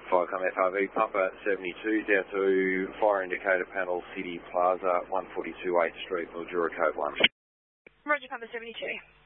Firecom FRV, Papa 72, down to Fire Indicator Panel, City Plaza, 142 8th Street, Mildura Code 1. Roger, Papa 72.